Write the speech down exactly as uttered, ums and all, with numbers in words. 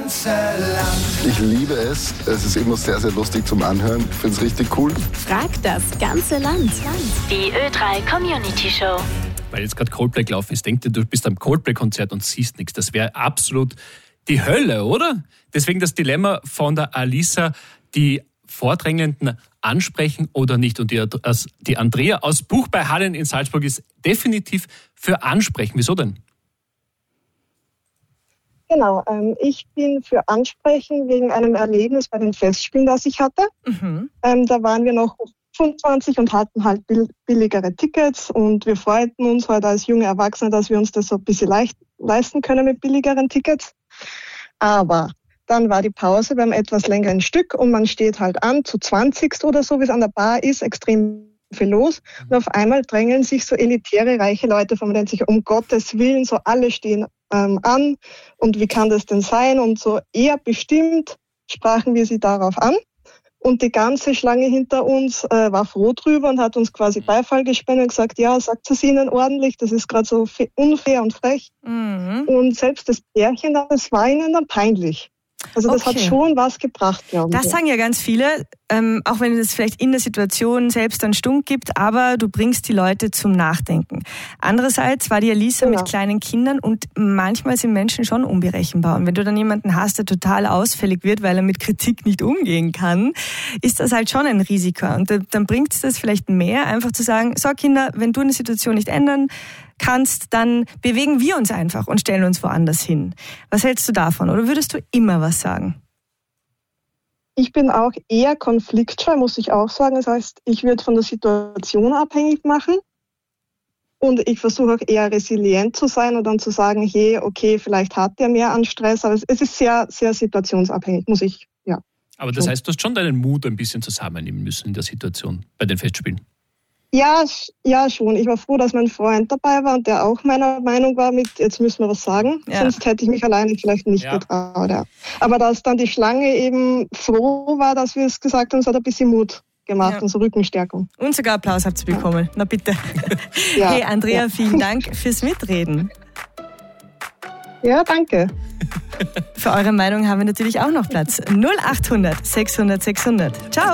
ganze Land. Ich liebe es. Es ist immer sehr, sehr lustig zum Anhören. Ich finde es richtig cool. Frag das ganze Land. Die Ö drei Community Show. Weil jetzt gerade Coldplay gelaufen ist, denk dir, du bist am Coldplay-Konzert und siehst nichts. Das wäre absolut die Hölle, oder? Deswegen das Dilemma von der Alisa, die Vordrängenden ansprechen oder nicht. Und die, die Andrea aus Buch bei Hallen in Salzburg ist definitiv für ansprechen. Wieso denn? Genau, ähm, ich bin für ansprechen wegen einem Erlebnis bei den Festspielen, das ich hatte. Mhm. Ähm, da waren wir noch fünfundzwanzig und hatten halt billigere Tickets und wir freuten uns halt als junge Erwachsene, dass wir uns das so ein bisschen leicht leisten können mit billigeren Tickets. Aber dann war die Pause beim etwas längeren Stück und man steht halt an, zu zwanzig oder so, wie es an der Bar ist, extrem viel los. Und auf einmal drängeln sich so elitäre, reiche Leute vor, man denkt sich, um Gottes Willen, so alle stehen ähm, an und wie kann das denn sein? Und so eher bestimmt sprachen wir sie darauf an. Und die ganze Schlange hinter uns äh, war froh drüber und hat uns quasi Beifall gespendet und gesagt, ja, sagt es ihnen ordentlich, das ist gerade so unfair und frech. Mhm. Und selbst das Pärchen, das war ihnen dann peinlich. Also das okay. hat schon was gebracht, glaube ich. Das sagen ja ganz viele, ähm, auch wenn es vielleicht in der Situation selbst einen Stunk gibt, aber du bringst die Leute zum Nachdenken. Andererseits war die Alisa genau. mit kleinen Kindern und manchmal sind Menschen schon unberechenbar. Und wenn du dann jemanden hast, der total ausfällig wird, weil er mit Kritik nicht umgehen kann, ist das halt schon ein Risiko. Und dann bringt es das vielleicht mehr, einfach zu sagen, so Kinder, wenn du eine Situation nicht ändern kannst, dann bewegen wir uns einfach und stellen uns woanders hin. Was hältst du davon? Oder würdest du immer was sagen? Ich bin auch eher konfliktscheu, muss ich auch sagen. Das heißt, ich würde von der Situation abhängig machen und ich versuche auch eher resilient zu sein und dann zu sagen, hey, okay, vielleicht hat der mehr an Stress, aber es ist sehr, sehr situationsabhängig, muss ich, ja. Aber das heißt, du hast schon deinen Mut ein bisschen zusammennehmen müssen in der Situation bei den Festspielen. Ja, ja, schon. Ich war froh, dass mein Freund dabei war und der auch meiner Meinung war mit, jetzt müssen wir was sagen, ja. Sonst hätte ich mich alleine vielleicht nicht ja. getraut. Ja. Aber dass dann die Schlange eben froh war, dass wir es gesagt haben, es hat ein bisschen Mut gemacht ja. und so Rückenstärkung. Und sogar Applaus habt ihr bekommen. Na bitte. Ja. Hey Andrea, ja. vielen Dank fürs Mitreden. Ja, danke. Für eure Meinung haben wir natürlich auch noch Platz. null acht hundert sechshundert sechshundert. Ciao.